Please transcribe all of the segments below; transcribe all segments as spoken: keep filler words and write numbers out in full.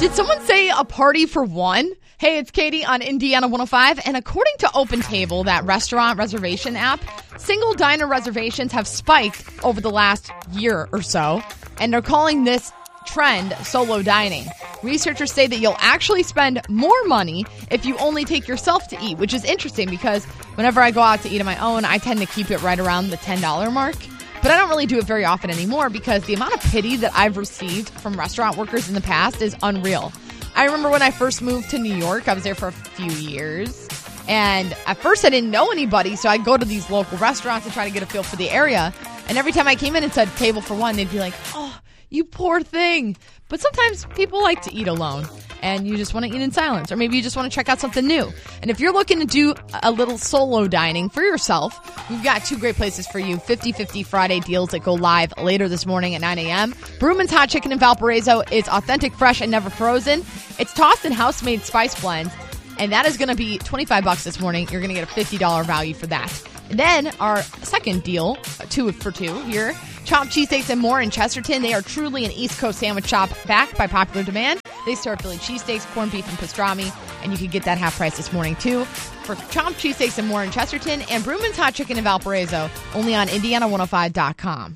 Did someone say a party for one? Hey, it's Katie on Indiana one oh five, and according to OpenTable, that restaurant reservation app, single diner reservations have spiked over the last year or so, and they're calling this trend solo dining. Researchers say that you'll actually spend more money if you only take yourself to eat, which is interesting because whenever I go out to eat on my own, I tend to keep it right around the ten dollars mark. But I don't really do it very often anymore because the amount of pity that I've received from restaurant workers in the past is unreal. I remember when I first moved to New York, I was there for a few years. And at first I didn't know anybody, so I'd go to these local restaurants and try to get a feel for the area. And every time I came in and said table for one, they'd be like, oh, you poor thing. But sometimes people like to eat alone and you just want to eat in silence, or maybe you just want to check out something new. And if you're looking to do a little solo dining for yourself, we've got two great places for you. fifty-fifty Friday deals that go live later this morning at nine a.m. Brewman's Hot Chicken in Valparaiso. It's authentic, fresh, and never frozen. It's tossed in house-made spice blends, and that is going to be twenty-five bucks this morning. You're going to get a fifty dollars value for that. And then our second deal, two for two here, chopped cheesesteaks and more in Chesterton. They are truly an East Coast sandwich shop backed by popular demand. They serve Philly cheesesteaks, corned beef, and pastrami, and you can get that half price this morning too. For chopped cheesesteaks and more in Chesterton and Brewman's Hot Chicken in Valparaiso, only on Indiana one oh five dot com.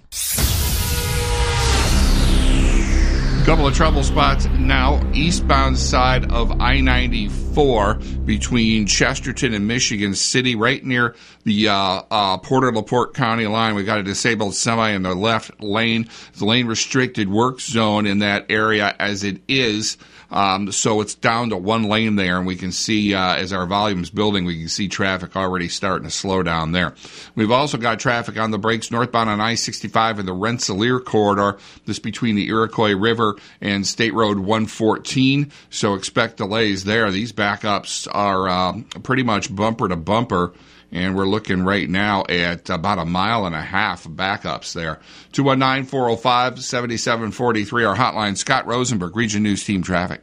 Couple of trouble spots now, eastbound side of I ninety-four between Chesterton and Michigan City, right near the uh, uh, Porter-LaPorte County line. We got a disabled semi in the left lane. The lane restricted work zone in that area as it is. Um, so it's down to one lane there, and we can see uh, as our volume's building, we can see traffic already starting to slow down there. We've also got traffic on the brakes northbound on I sixty-five in the Rensselaer corridor, this between the Iroquois River and State Road one fourteen, so expect delays there. These backups are uh, pretty much bumper to bumper, and we're looking right now at about a mile and a half of backups there. two one nine, four oh five, seven seven four three, our hotline. Scott Rosenberg, Region News Team Traffic.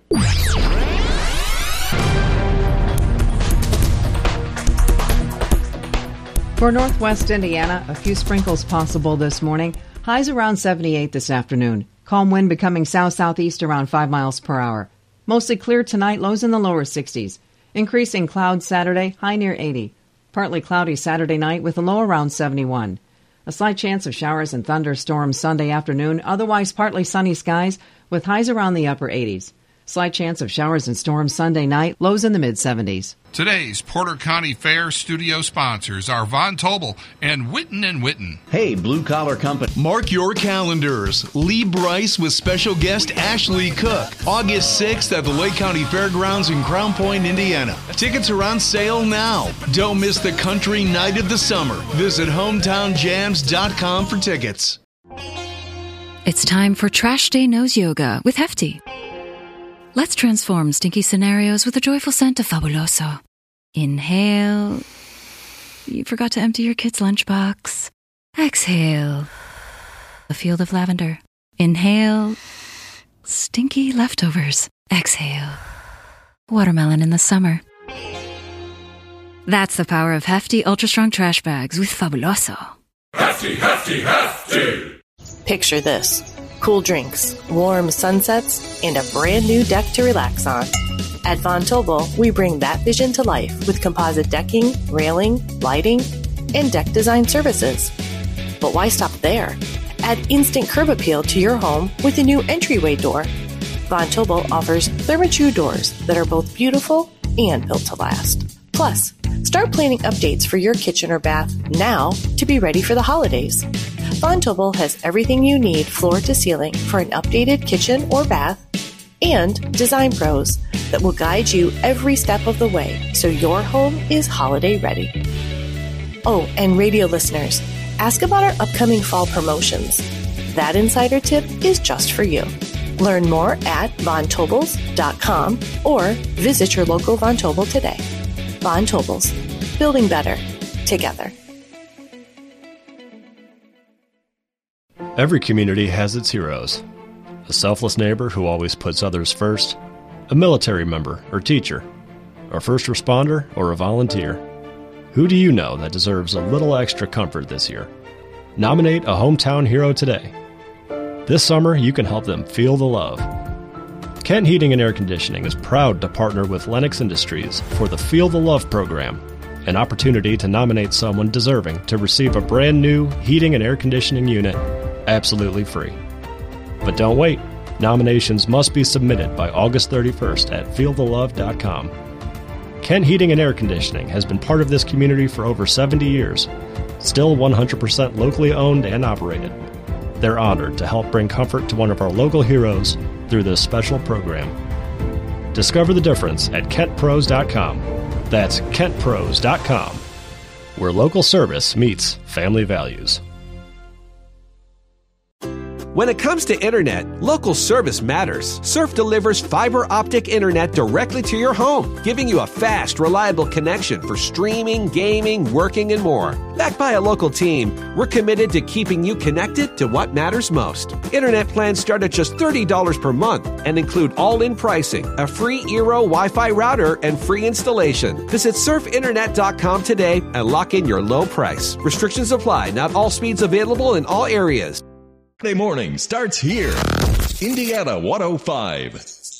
For Northwest Indiana, a few sprinkles possible this morning. Highs around seventy-eight this afternoon. Calm wind becoming south-southeast around five miles per hour. Mostly clear tonight, lows in the lower sixties. Increasing clouds Saturday, high near eighty. Partly cloudy Saturday night with a low around seventy-one. A slight chance of showers and thunderstorms Sunday afternoon, otherwise partly sunny skies with highs around the upper eighties. Slight chance of showers and storms Sunday night, lows in the mid-seventies. Today's Porter County Fair studio sponsors are Von Tobel and Witten and Witten. Hey, Blue Collar Company. Mark your calendars. Lee Bryce with special guest Ashley Cook. August sixth at the Lake County Fairgrounds in Crown Point, Indiana. Tickets are on sale now. Don't miss the country night of the summer. Visit hometown jams dot com for tickets. It's time for Trash Day Nose Yoga with Hefty. Let's transform stinky scenarios with a joyful scent of Fabuloso. Inhale. You forgot to empty your kid's lunchbox. Exhale. A field of lavender. Inhale. Stinky leftovers. Exhale. Watermelon in the summer. That's the power of Hefty Ultra Strong Trash Bags with Fabuloso. Hefty, Hefty, Hefty! Picture this. Cool drinks, warm sunsets, and a brand new deck to relax on. At Von Tobel, we bring that vision to life with composite decking, railing, lighting, and deck design services. But why stop there? Add instant curb appeal to your home with a new entryway door. Von Tobel offers Therma-Tru doors that are both beautiful and built to last. Plus, start planning updates for your kitchen or bath now to be ready for the holidays. Von Tobel has everything you need floor to ceiling for an updated kitchen or bath, and design pros that will guide you every step of the way so your home is holiday ready. Oh, and radio listeners, ask about our upcoming fall promotions. That insider tip is just for you. Learn more at von tobels dot com or visit your local Von Tobel today. Von Tobels, building better together. Every community has its heroes. A selfless neighbor who always puts others first, a military member or teacher, a first responder or a volunteer. Who do you know that deserves a little extra comfort this year? Nominate a hometown hero today. This summer, you can help them feel the love. Kent Heating and Air Conditioning is proud to partner with Lennox Industries for the Feel the Love program, an opportunity to nominate someone deserving to receive a brand new heating and air conditioning unit absolutely free. But don't wait. Nominations must be submitted by August thirty-first at feel the love dot com. Kent Heating and Air Conditioning has been part of this community for over seventy years, still one hundred percent locally owned and operated. They're honored to help bring comfort to one of our local heroes through this special program. Discover the difference at kent pros dot com. That's kent pros dot com, where local service meets family values. When it comes to internet, local service matters. Surf delivers fiber optic internet directly to your home, giving you a fast, reliable connection for streaming, gaming, working, and more. Backed by a local team, we're committed to keeping you connected to what matters most. Internet plans start at just thirty dollars per month and include all-in pricing, a free Eero Wi-Fi router, and free installation. Visit surf internet dot com today and lock in your low price. Restrictions apply. Not all speeds available in all areas. Friday morning starts here. Indiana one oh five.